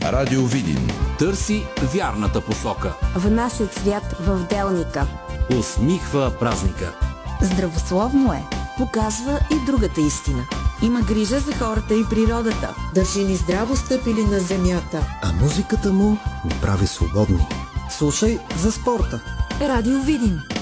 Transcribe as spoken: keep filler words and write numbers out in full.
Радио Видин. Търси вярната посока. Внася цвят в делника. Усмихва празника. Здравословно е. Показва и другата истина. Има грижа за хората и природата. Държи ни здраво стъпили на земята. А музиката му ни прави свободни. Слушай за спорта. Радио Видин.